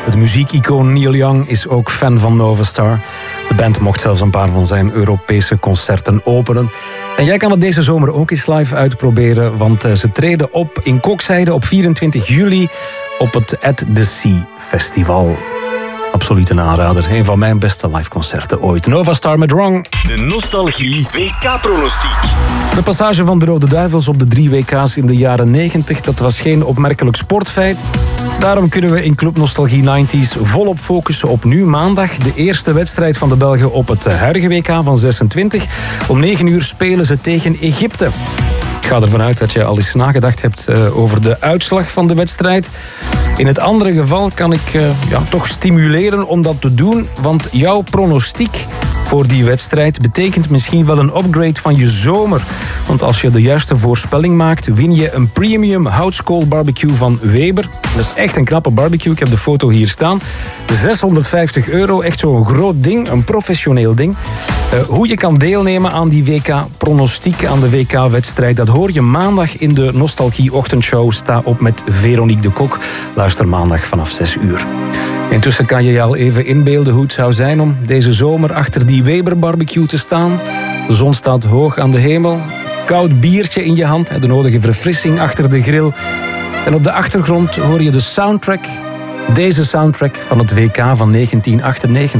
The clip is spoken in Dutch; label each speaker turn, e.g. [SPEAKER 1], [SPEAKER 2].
[SPEAKER 1] Het muziekicoon Neil Young is ook fan van Novastar. De band mocht zelfs een paar van zijn Europese concerten openen. En jij kan het deze zomer ook eens live uitproberen, want ze treden op in Kokzijde op 24 juli op het At The Sea Festival. Absoluut een aanrader. Een van mijn beste liveconcerten ooit. Novastar met Wrong.
[SPEAKER 2] De Nostalgie WK-pronostiek.
[SPEAKER 1] De passage van de Rode Duivels op de 3 WK's in de jaren 90, dat was geen opmerkelijk sportfeit. Daarom kunnen we in Club Nostalgie 90s volop focussen op nu maandag. De eerste wedstrijd van de Belgen op het huidige WK van 26. Om 9 uur spelen ze tegen Egypte. Ik ga ervan uit dat je al eens nagedacht hebt over de uitslag van de wedstrijd. In het andere geval kan ik toch stimuleren om dat te doen, want jouw pronostiek voor die wedstrijd betekent misschien wel een upgrade van je zomer. Want als je de juiste voorspelling maakt, win je een premium houtskool barbecue van Weber. Dat is echt een knappe barbecue, ik heb de foto hier staan. €650, echt zo'n groot ding, een professioneel ding. Hoe je kan deelnemen aan die WK-pronostiek, aan de WK-wedstrijd, dat hoor je maandag in de Nostalgie-ochtendshow. Sta op met Veronique de Kok. Luister maandag vanaf 6 uur. Intussen kan je je al even inbeelden hoe het zou zijn om deze zomer achter die Weber barbecue te staan. De zon staat hoog aan de hemel. Koud biertje in je hand, de nodige verfrissing achter de grill. En op de achtergrond hoor je de soundtrack, deze soundtrack van het WK van 1998.